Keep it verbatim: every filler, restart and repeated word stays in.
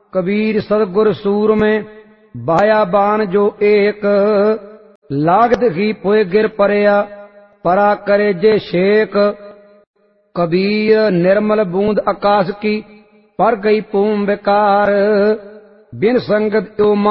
कबीर सदगुर सूर में बाया बान जो एक, लागत ही पोए गिर परया परा करे जे शेक। कबीर निर्मल बूंद आकाश की पर गई पूम बेकार, बिन संगत यो